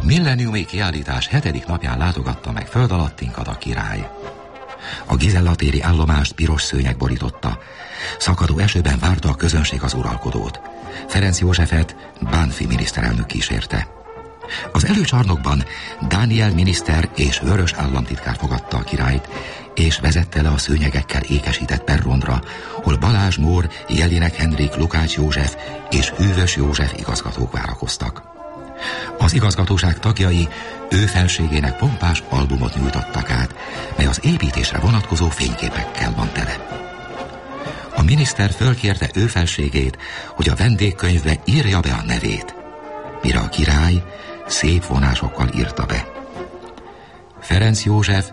milleniumi kiállítás 7. napján látogatta meg föld alattinkat a király. A Gizella téri állomást piros szőnyeg borította. Szakadó esőben várta a közönség az uralkodót. Ferenc Józsefet Bánffy miniszterelnök kísérte. Az előcsarnokban Dániel miniszter és Vörös államtitkár fogadta a királyt, és vezette le a szőnyegekkel ékesített perronra, hol Balázs Mór, Jelinek Henrik, Lukács József és Hűvös József igazgatók várakoztak. Az igazgatóság tagjai ő felségének pompás albumot nyújtottak át, mely az építésre vonatkozó fényképekkel van tele. A miniszter fölkérte ő felségét, hogy a vendégkönyvbe írja be a nevét, mire a király szép vonásokkal írta be. Ferenc József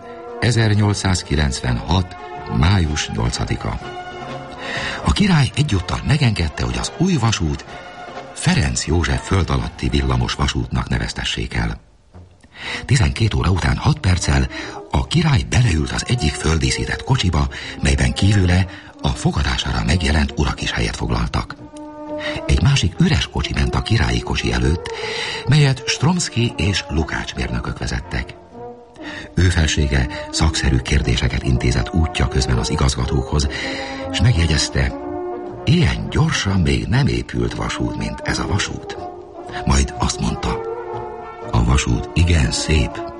1896. május 8-a. A király egyúttal megengedte, hogy az új vasút Ferenc József föld alatti villamos vasútnak neveztessék el. 12 óra után 6 perccel a király beleült az egyik földíszített kocsiba, melyben kívüle a fogadására megjelent urak is helyet foglaltak. Egy másik üres kocsi ment a királyi kocsi előtt, melyet Stromszky és Lukács mérnökök vezettek. Ő felsége szakszerű kérdéseket intézett útja közben az igazgatókhoz, és megjegyezte, ilyen gyorsan még nem épült vasút, mint ez a vasút. Majd azt mondta, a vasút igen szép,